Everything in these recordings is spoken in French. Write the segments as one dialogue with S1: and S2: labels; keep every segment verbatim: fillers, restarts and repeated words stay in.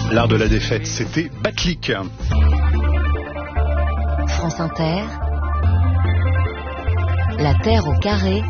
S1: L'art de la défaite, c'était Batlik.
S2: France Inter, La Terre au carré,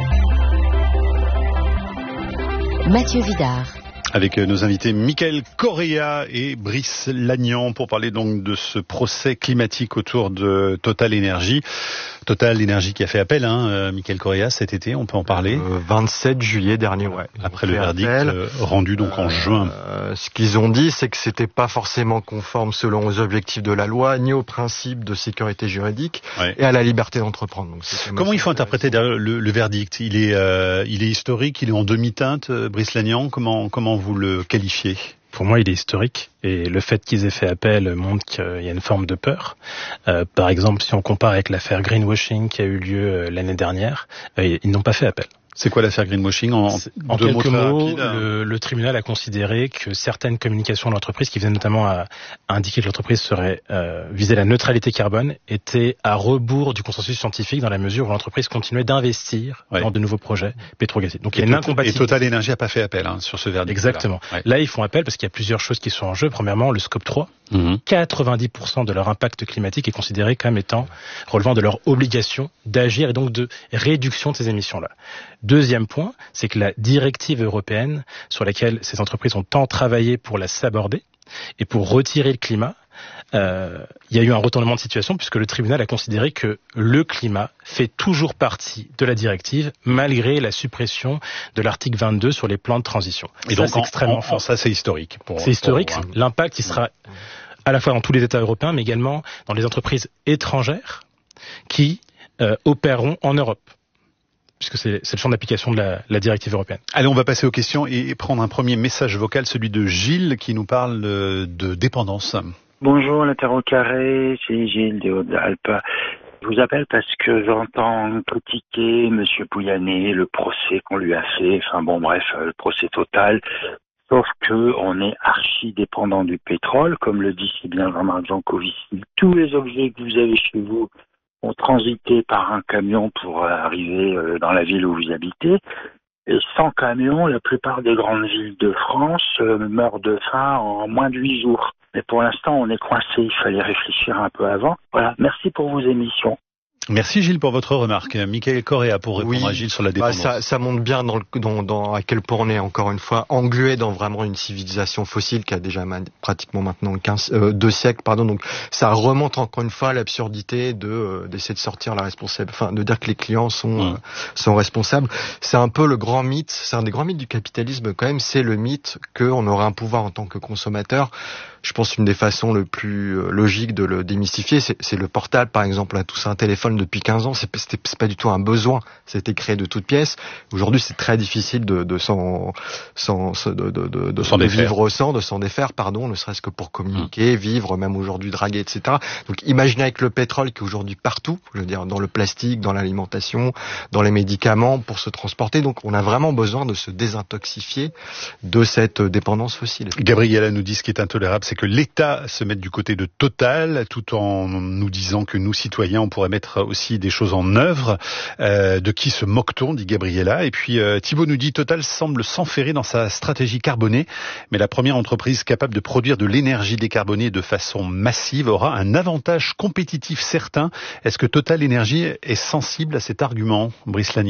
S2: Mathieu Vidard.
S1: Avec nos invités Michael Correa et Brice Lagnan pour parler donc de ce procès climatique autour de Total Energy. Total Energy qui a fait appel, hein, euh, Michael Correa, cet été, on peut en parler.
S3: Euh, vingt-sept juillet dernier, ouais.
S1: Après le verdict euh, rendu donc en juin.
S3: Euh, ce qu'ils ont dit, c'est que c'était pas forcément conforme selon aux objectifs de la loi, ni aux principes de sécurité juridique
S1: ouais.
S3: et à la liberté d'entreprendre. Donc, c'est
S1: comment il faut interpréter le, le verdict ? Il est, euh, il est historique, il est en demi-teinte, euh, Brice Lagnan. Comment, comment vous le qualifiez ?
S4: Pour moi, il est historique, et le fait qu'ils aient fait appel montre qu'il y a une forme de peur. Euh, par exemple, si on compare avec l'affaire greenwashing qui a eu lieu l'année dernière, euh, ils n'ont pas fait appel.
S1: C'est quoi l'affaire greenwashing en,
S4: en
S1: deux
S4: quelques
S1: mots,
S4: mots, le, le tribunal a considéré que certaines communications de l'entreprise, qui visaient notamment à, à indiquer que l'entreprise serait euh, visait la neutralité carbone, étaient à rebours du consensus scientifique dans la mesure où l'entreprise continuait d'investir ouais. dans de nouveaux projets pétrogaziers. Donc
S1: et
S4: il y a une incompatibilité.
S1: Et Total Energy n'a pas fait appel hein, sur ce verdict.
S4: Exactement.
S1: Ouais.
S4: Là, ils font appel parce qu'il y a plusieurs choses qui sont en jeu. Premièrement, le scope trois. Mmh. quatre-vingt-dix pour cent de leur impact climatique est considéré comme étant relevant de leur obligation d'agir et donc de réduction de ces émissions-là. Deuxième point, c'est que la directive européenne sur laquelle ces entreprises ont tant travaillé pour la saborder et pour retirer le climat, euh, il y a eu un retournement de situation puisque le tribunal a considéré que le climat fait toujours partie de la directive malgré la suppression de l'article vingt-deux sur les plans de transition.
S1: Et
S4: ça,
S1: donc
S4: c'est extrêmement
S1: en,
S4: fort.
S1: Ça, c'est historique. Pour,
S4: c'est historique.
S1: Pour...
S4: L'impact, il sera à la fois dans tous les États européens, mais également dans les entreprises étrangères qui euh, opéreront en Europe, puisque c'est, c'est le champ d'application de la, la directive européenne.
S1: Allez, on va passer aux questions et prendre un premier message vocal, celui de Gilles, qui nous parle de dépendance.
S5: Bonjour, la Terre au carré, c'est Gilles des Hautes-Alpes. Je vous appelle parce que j'entends critiquer M. Pouyanné, le procès qu'on lui a fait, enfin bon bref, le procès total. Sauf que on est archi dépendant du pétrole, comme le dit si bien Jean-Marc Jancovici. Tous les objets que vous avez chez vous ont transité par un camion pour arriver dans la ville où vous habitez. Et sans camion, la plupart des grandes villes de France meurent de faim en moins de huit jours. Mais pour l'instant, on est coincé. Il fallait réfléchir un peu avant. Voilà. Merci pour vos émissions.
S1: Merci Gilles pour votre remarque. Michael Correa pour répondre
S3: oui,
S1: à Gilles sur la dépendance.
S3: Bah ça, ça montre bien dans, le, dans, dans à quel point on est encore une fois englué dans vraiment une civilisation fossile qui a déjà ma, pratiquement maintenant quinze, euh, deux siècles, pardon. Donc ça remonte encore une fois à l'absurdité de euh, d'essayer de sortir la responsable, enfin de dire que les clients sont mmh. euh, sont responsables. C'est un peu le grand mythe, c'est un des grands mythes du capitalisme quand même. C'est le mythe qu'on aurait un pouvoir en tant que consommateur. Je pense une des façons le plus logiques de le démystifier, c'est, c'est le portable, par exemple. On a tous un téléphone depuis quinze ans, c'est, c'est, c'est pas du tout un besoin. C'était créé de toutes pièces. Aujourd'hui, c'est très difficile de, de s'en, s'en, de, de, de, de,
S1: s'en
S3: de
S1: défaire.
S3: vivre sans, de s'en défaire, pardon, ne serait-ce que pour communiquer, mmh. vivre, même aujourd'hui draguer, et cetera. Donc, imaginez avec le pétrole qui est aujourd'hui partout, je veux dire, dans le plastique, dans l'alimentation, dans les médicaments, pour se transporter. Donc, on a vraiment besoin de se désintoxifier de cette dépendance fossile.
S1: Gabriella nous dit ce qui est intolérable, c'est que l'État se mette du côté de Total, tout en nous disant que nous, citoyens, on pourrait mettre aussi des choses en œuvre. Euh, de qui se moque-t-on, dit Gabriella. Et puis euh, Thibault nous dit, Total semble s'enferrer dans sa stratégie carbonée, mais la première entreprise capable de produire de l'énergie décarbonée de façon massive aura un avantage compétitif certain. Est-ce que Total Energy est sensible à cet argument, Brice Lagnan ?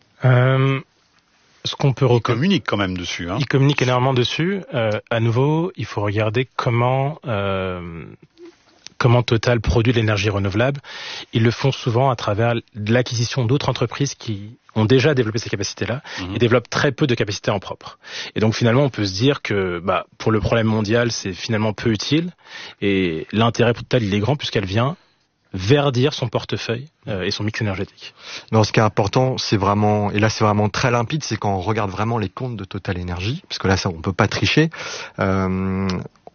S4: euh... Ce qu'on peut
S1: recom... Il communique quand même dessus. Hein.
S4: Il communique énormément dessus. Euh, à nouveau, il faut regarder comment euh, comment Total produit de l'énergie renouvelable. Ils le font souvent à travers l'acquisition d'autres entreprises qui ont déjà développé ces capacités-là mmh. et développent très peu de capacités en propre. Et donc finalement, on peut se dire que bah, pour le problème mondial, c'est finalement peu utile. Et l'intérêt pour Total, il est grand puisqu'elle vient verdir son portefeuille euh, et son mix énergétique.
S3: Non, ce qui est important, c'est vraiment, et là c'est vraiment très limpide, c'est quand on regarde vraiment les comptes de Total Energy, parce que là ça on peut pas tricher. Euh,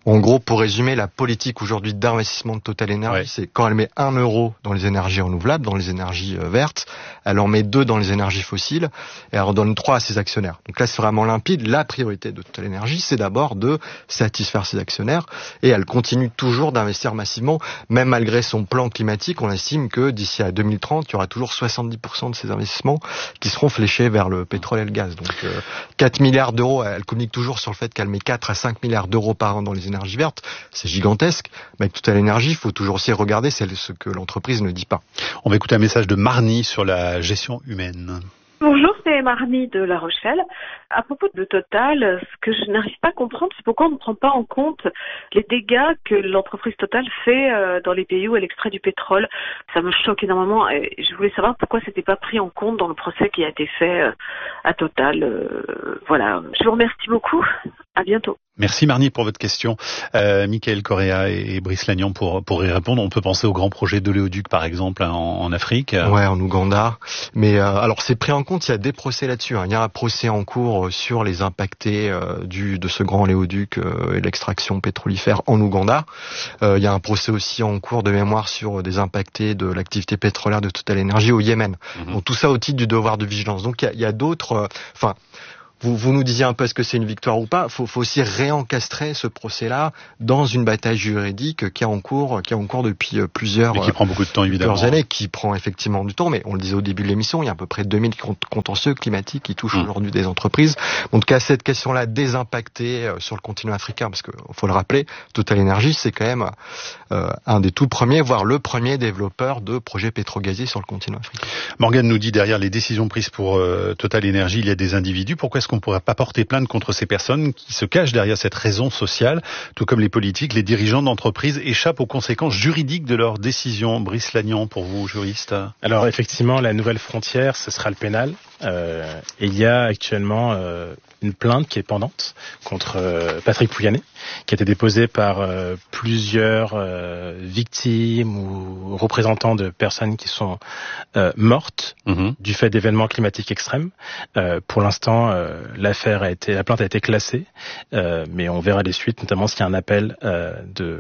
S3: En gros, pour résumer, la politique aujourd'hui d'investissement de Total Energy, ouais. c'est quand elle met un euro dans les énergies renouvelables, dans les énergies euh, vertes, elle en met deux dans les énergies fossiles, et elle en donne trois à ses actionnaires. Donc là, c'est vraiment limpide. La priorité de Total Energy, c'est d'abord de satisfaire ses actionnaires, et elle continue toujours d'investir massivement, même malgré son plan climatique. On estime que d'ici à deux mille trente, il y aura toujours soixante-dix pour cent de ces investissements qui seront fléchés vers le pétrole et le gaz. Donc euh, quatre milliards d'euros, elle communique toujours sur le fait qu'elle met quatre à cinq milliards d'euros par an dans les énergie verte, c'est gigantesque. Mais avec Total Energy, il faut toujours aussi regarder ce que l'entreprise ne dit pas.
S1: On va écouter un message de Marnie sur la gestion humaine.
S6: Bonjour, c'est Marnie de La Rochelle. À propos de Total, ce que je n'arrive pas à comprendre, c'est pourquoi on ne prend pas en compte les dégâts que l'entreprise Total fait dans les pays où elle extrait du pétrole. Ça me choque énormément et je voulais savoir pourquoi c'était pas pris en compte dans le procès qui a été fait à Total. Voilà, je vous remercie beaucoup. À bientôt.
S1: Merci Marnie pour votre question. Euh, Michael Correa et, et Brice Lagnan pour pour y répondre. On peut penser au grand projet d'oléoduc par exemple en, en Afrique.
S3: Ouais, en Ouganda. Mais euh, alors c'est pris en compte. Il y a des procès là-dessus. Hein. Il y a un procès en cours sur les impactés euh, du de ce grand oléoduc euh, et l'extraction pétrolifère en Ouganda. Euh, il y a un procès aussi en cours de mémoire sur des impactés de l'activité pétrolière de Total Energy au Yémen. Mm-hmm. Donc tout ça au titre du devoir de vigilance. Donc il y a, il y a d'autres. Enfin. Euh, Vous, vous nous disiez un peu est-ce que c'est une victoire ou pas. Faut, faut aussi réencastrer ce procès-là dans une bataille juridique qui est en cours, qui est en cours depuis plusieurs,
S1: et qui prend beaucoup de temps évidemment.
S3: Plusieurs années, qui prend effectivement du temps. Mais on le disait au début de l'émission, il y a à peu près deux mille contentieux climatiques qui touchent mmh. aujourd'hui des entreprises. En tout cas, cette question-là désimpactée sur le continent africain, parce que faut le rappeler, Total Energy, c'est quand même euh, un des tout premiers, voire le premier développeur de projets pétrogaziers sur le continent africain.
S1: Morgane nous dit derrière les décisions prises pour euh, Total Energy, il y a des individus. Pourquoi est-ce qu'on ne pourrait pas porter plainte contre ces personnes qui se cachent derrière cette raison sociale, tout comme les politiques, les dirigeants d'entreprises échappent aux conséquences juridiques de leurs décisions. Brice Lagnan, pour vous, juriste.
S4: Alors effectivement, la nouvelle frontière, ce sera le pénal. Euh, et il y a actuellement euh, une plainte qui est pendante contre euh, Patrick Pouyanné, qui a été déposée par euh, plusieurs euh, victimes ou représentants de personnes qui sont euh, mortes mmh. du fait d'événements climatiques extrêmes. Euh, pour l'instant, euh, l'affaire a été, la plainte a été classée, euh, mais on verra les suites, notamment s'il y a un appel euh, de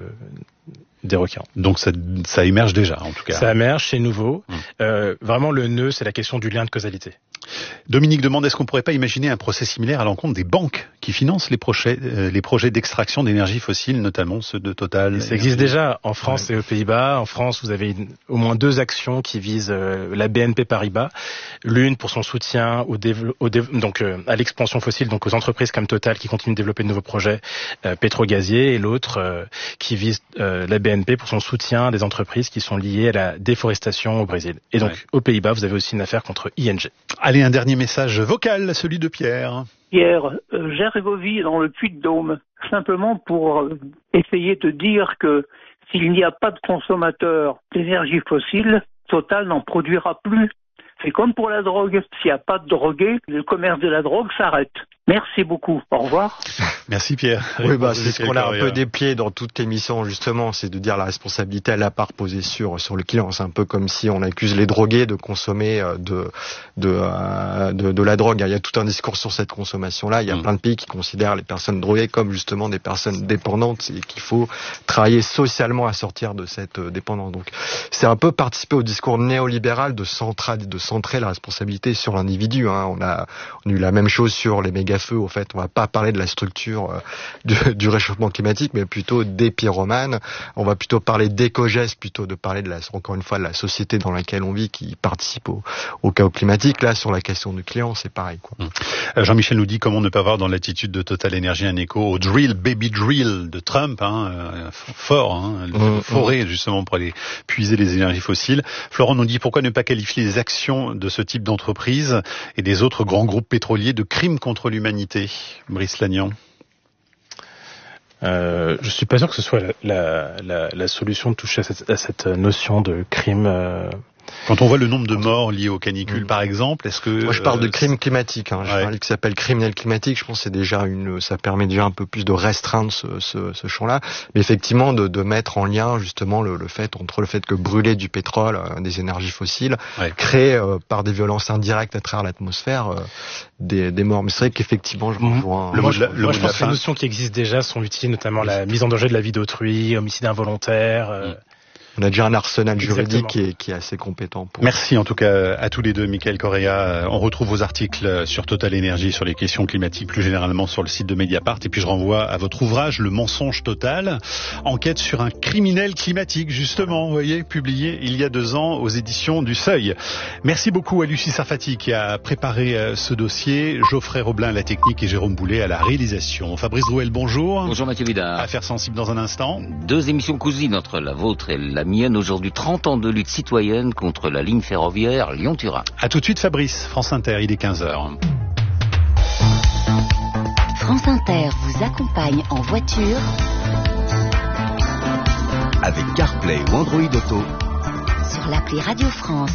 S4: des requérants.
S1: Donc ça, ça émerge déjà, en tout cas.
S4: Ça émerge, c'est nouveau. Mmh. Euh, vraiment, le nœud, c'est la question du lien de causalité.
S1: Dominique demande, est-ce qu'on ne pourrait pas imaginer un procès similaire à l'encontre des banques qui financent les projets, euh, les projets d'extraction d'énergie fossile, notamment ceux de Total?
S4: Ça existe déjà en France ouais. et aux Pays-Bas. En France, vous avez une, au moins deux actions qui visent euh, la B N P Paribas. L'une pour son soutien au dév- au dév- donc euh, à l'expansion fossile, donc aux entreprises comme Total qui continuent de développer de nouveaux projets euh, pétrogaziers, et l'autre euh, qui vise euh, la B N P pour son soutien des entreprises qui sont liées à la déforestation au Brésil. Et donc ouais. aux Pays-Bas, vous avez aussi une affaire contre I N G.
S1: Allez, un dernier message vocal, celui de Pierre.
S7: Pierre, euh, Gérévovie dans le Puy-de-Dôme, simplement pour euh, essayer de dire que s'il n'y a pas de consommateurs d'énergie fossile, Total n'en produira plus. C'est comme pour la drogue. S'il n'y a pas de drogués, le commerce de la drogue s'arrête. Merci beaucoup. Au revoir.
S1: Merci Pierre.
S3: Oui, bah, c'est ce qu'on a un peu déplié dans toute l'émission, justement, c'est de dire la responsabilité à la part posée sur, sur le client. C'est un peu comme si on accuse les drogués de consommer de, de, de, de la drogue. Il y a tout un discours sur cette consommation-là. Il y a mmh. plein de pays qui considèrent les personnes droguées comme justement des personnes dépendantes et qu'il faut travailler socialement à sortir de cette dépendance. Donc, c'est un peu participer au discours néolibéral de centrer, de centrer la responsabilité sur l'individu, hein. On a, on a eu la même chose sur les méga feu, au fait, on va pas parler de la structure euh, du, du réchauffement climatique, mais plutôt des pyromanes. On va plutôt parler d'éco-gestes, plutôt de parler de la, encore une fois, de la société dans laquelle on vit, qui participe au, au chaos climatique. Là, sur la question du client, c'est pareil, quoi.
S1: Mmh. Jean-Michel nous dit comment ne pas voir dans l'attitude de Total Energy un écho au drill, baby drill de Trump, hein, euh, fort, hein, le mmh, forêt, mmh. justement, pour aller puiser les énergies fossiles. Florent nous dit pourquoi ne pas qualifier les actions de ce type d'entreprise et des autres grands groupes pétroliers de crimes contre l'humanité. Humanité. Brice Lagnan.
S4: Euh, je suis pas sûr que ce soit la, la, la, la solution de toucher à cette, à cette notion de crime euh,
S1: Quand on voit le nombre de morts liés aux canicules, mmh. par exemple, est-ce que...
S3: Moi, je parle euh, de crime climatique. Hein. J'ai ouais. un livre qui s'appelle Criminel climatique. Je pense que c'est déjà une, ça permet déjà un peu plus de restreindre ce, ce, ce champ-là. Mais effectivement, de, de mettre en lien justement le, le fait entre le fait que brûler du pétrole, euh, des énergies fossiles, ouais. crée euh, par des violences indirectes à travers l'atmosphère euh, des, des morts. Mais c'est vrai qu'effectivement, je
S4: mmh.
S3: rejoins.
S4: Le moi, je, le moi, je pense que les notions qui existent déjà sont utiles, notamment oui. la mise en danger de la vie d'autrui, homicide involontaire. Euh, mmh.
S3: On a déjà un arsenal juridique qui est, qui est assez compétent. Pour...
S1: Merci en tout cas à tous les deux, Michael Correa. On retrouve vos articles sur Total Energy, sur les questions climatiques, plus généralement sur le site de Mediapart. Et puis je renvoie à votre ouvrage, Le mensonge total, enquête sur un criminel climatique, justement, vous voyez, publié il y a deux ans aux éditions du Seuil. Merci beaucoup à Lucie Sarfati qui a préparé ce dossier, Geoffrey Roblin à la technique et Jérôme Boulet à la réalisation. Fabrice Drouel, bonjour.
S8: Bonjour Mathieu Vidard.
S1: Affaires sensibles dans un instant.
S8: Deux émissions cousines entre la vôtre et la mienne aujourd'hui, trente ans de lutte citoyenne contre la ligne ferroviaire Lyon-Turin.
S1: A tout de suite Fabrice, France Inter, il est quinze heures.
S2: France Inter vous accompagne en voiture
S9: avec CarPlay ou Android Auto
S2: sur l'appli Radio France.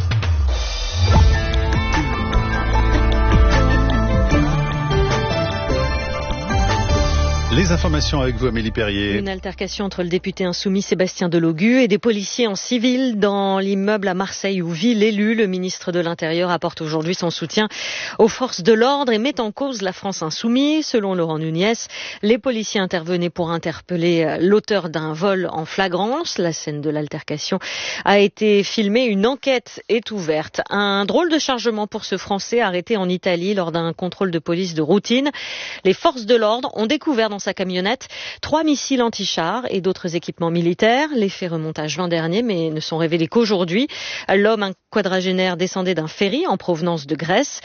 S1: Les informations avec vous, Amélie Perrier.
S10: Une altercation entre le député insoumis Sébastien Delogu et des policiers en civil dans l'immeuble à Marseille où vit l'élu. Le ministre de l'Intérieur apporte aujourd'hui son soutien aux forces de l'ordre et met en cause la France insoumise. Selon Laurent Nunez, les policiers intervenaient pour interpeller l'auteur d'un vol en flagrance. La scène de l'altercation a été filmée. Une enquête est ouverte. Un drôle de chargement pour ce Français arrêté en Italie lors d'un contrôle de police de routine. Les forces de l'ordre ont découvert dans sa camionnette trois missiles anti-chars et d'autres équipements militaires. Les faits remontent à juin dernier, mais ne sont révélés qu'aujourd'hui. L'homme, un quadragénaire, descendait d'un ferry en provenance de Grèce.